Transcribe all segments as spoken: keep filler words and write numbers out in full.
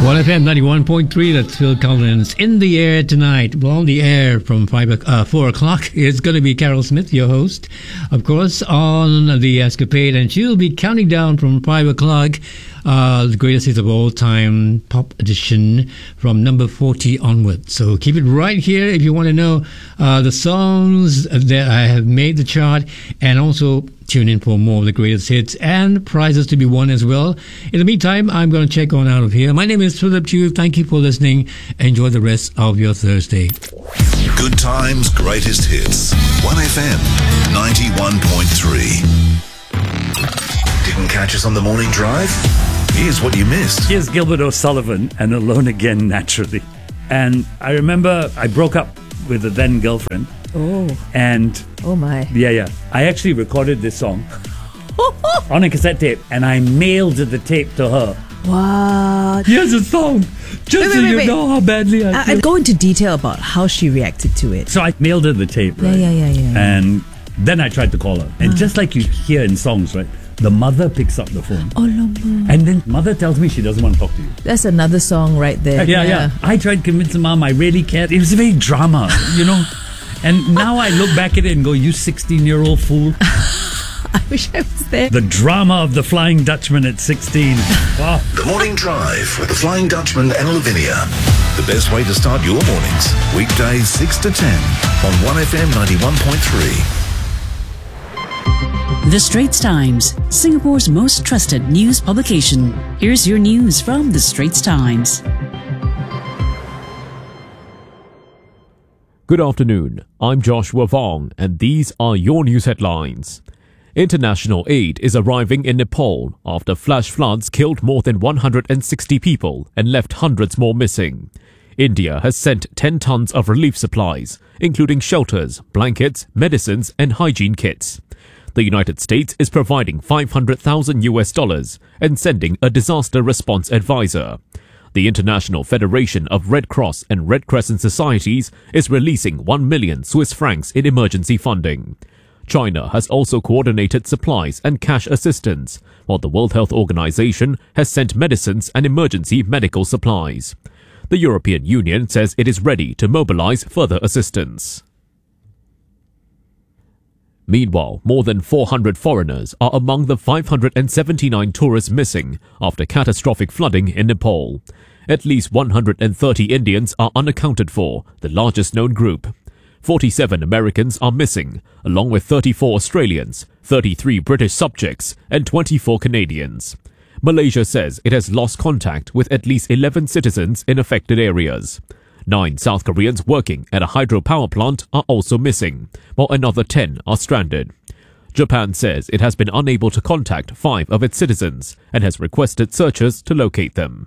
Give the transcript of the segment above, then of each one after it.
one F M ninety-one point three, that's Phil Collins. In the air tonight. Well, on the air from five, uh, four o'clock, it's going to be Carol Smith, your host, of course, on The Escapade. And she'll be counting down from five o'clock, uh, the greatest hits of all time, pop edition, from number forty onwards. So keep it right here if you want to know uh, the songs that I have made the chart, and also tune in for more of the greatest hits and prizes to be won as well. In the meantime, I'm going to check on out of here. My name is Philip Chu. Thank you for listening. Enjoy the rest of your Thursday. Good times, greatest hits. one F M ninety-one point three. Didn't catch us on the morning drive? Here's what you missed. Here's Gilbert O'Sullivan and Alone Again Naturally. And I remember I broke up with a then girlfriend. Oh. And oh my. Yeah, yeah. I actually recorded this song on a cassette tape, and I mailed the tape to her. What? Here's a song, just wait, so wait, you wait. know how badly I I- feel. I'd go into detail about how she reacted to it. So I mailed her the tape, Yeah, right? yeah, yeah, yeah. And then I tried to call her. And just like you hear in songs, right? The mother picks up the phone. Oh, Lama. And then mother tells me she doesn't want to talk to you. That's another song right there. Yeah, yeah. I tried convincing mom I really cared. It was very drama, you know? And now I look back at it and go, you sixteen-year-old fool. I wish I was there. The drama of the Flying Dutchman at sixteen. Wow. The Morning Drive with the Flying Dutchman and Lavinia. The best way to start your mornings. Weekdays six to ten on one F M ninety-one point three. The Straits Times, Singapore's most trusted news publication. Here's your news from The Straits Times. Good afternoon, I'm Joshua Vong, and these are your news headlines. International aid is arriving in Nepal after flash floods killed more than one hundred sixty people and left hundreds more missing. India has sent ten tons of relief supplies, including shelters, blankets, medicines, and hygiene kits. The United States is providing five hundred thousand U S dollars and sending a disaster response advisor. The International Federation of Red Cross and Red Crescent Societies is releasing one million Swiss francs in emergency funding. China has also coordinated supplies and cash assistance, while the World Health Organization has sent medicines and emergency medical supplies. The European Union says it is ready to mobilize further assistance. Meanwhile, more than four hundred foreigners are among the five hundred seventy-nine tourists missing after catastrophic flooding in Nepal. At least one hundred thirty Indians are unaccounted for, the largest known group. forty-seven Americans are missing, along with thirty-four Australians, thirty-three British subjects, and twenty-four Canadians. Malaysia says it has lost contact with at least eleven citizens in affected areas. Nine South Koreans working at a hydropower plant are also missing, while another ten are stranded. Japan says it has been unable to contact five of its citizens and has requested searchers to locate them.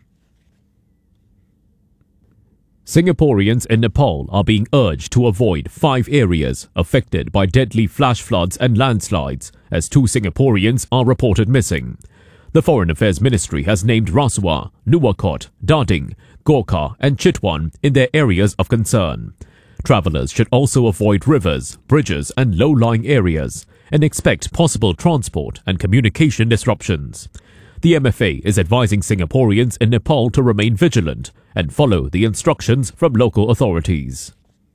Singaporeans in Nepal are being urged to avoid five areas affected by deadly flash floods and landslides, as two Singaporeans are reported missing. The Foreign Affairs Ministry has named Rasuwa, Nuwakot, Darding, Gorkha and Chitwan in their areas of concern. Travellers should also avoid rivers, bridges and low-lying areas and expect possible transport and communication disruptions. The M F A is advising Singaporeans in Nepal to remain vigilant and follow the instructions from local authorities.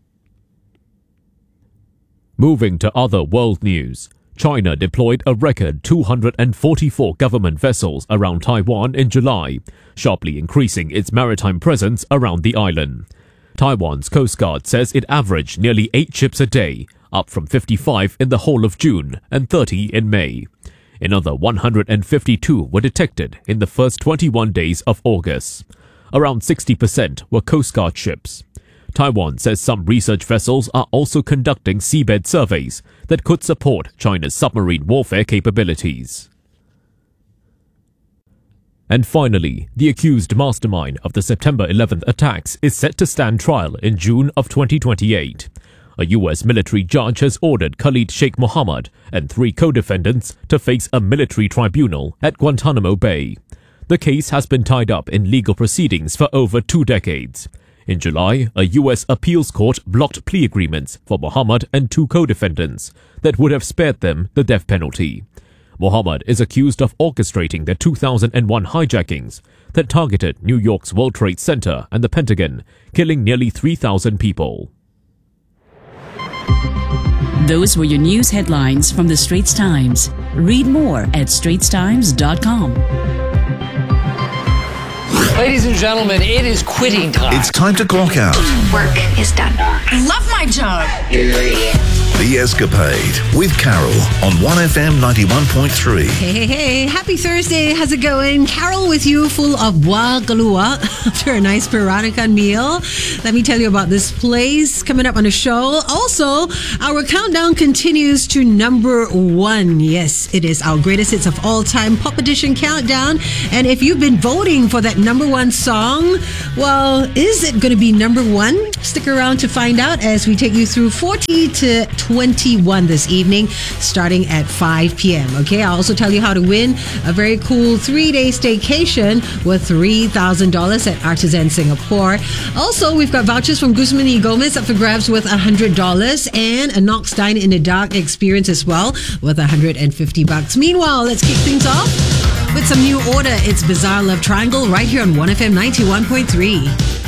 Moving to other world news. China deployed a record two hundred forty-four government vessels around Taiwan in July, sharply increasing its maritime presence around the island. Taiwan's Coast Guard says it averaged nearly eight ships a day, up from fifty-five in the whole of June and thirty in May. Another one hundred fifty-two were detected in the first twenty-one days of August. Around sixty percent were Coast Guard ships. Taiwan says some research vessels are also conducting seabed surveys that could support China's submarine warfare capabilities. And finally, the accused mastermind of the September eleventh attacks is set to stand trial in June of twenty twenty-eight. A U S military judge has ordered Khalid Sheikh Mohammed and three co-defendants to face a military tribunal at Guantanamo Bay. The case has been tied up in legal proceedings for over two decades. In July, a U S appeals court blocked plea agreements for Mohammed and two co-defendants that would have spared them the death penalty. Mohammed is accused of orchestrating the two thousand one hijackings that targeted New York's World Trade Center and the Pentagon, killing nearly three thousand people. Those were your news headlines from the Straits Times. Read more at straits times dot com. Ladies and gentlemen, it is quitting time. It's time to clock out. Work is done. I love my job. The Escapade with Carol on one F M ninety-one point three. Hey, hey, hey. Happy Thursday. How's it going? Carol with you, full of buah galua after a nice Peranakan meal. Let me tell you about this place coming up on the show. Also, our countdown continues to number one. Yes, it is our greatest hits of all time Pop Edition countdown. And if you've been voting for that number one song, well, is it going to be number one? Stick around to find out as we take you through forty to twenty-one this evening, starting at five p.m. Okay, I'll also tell you how to win a very cool three-day staycation with three thousand dollars at Artisan Singapore. Also, we've got vouchers from Guzman y Gomez up for grabs with one hundred dollars and a Knox Dine in the Dark experience as well with one hundred fifty bucks. Meanwhile, let's kick things off with some new order. It's Bizarre Love Triangle right here on one F M ninety-one point three.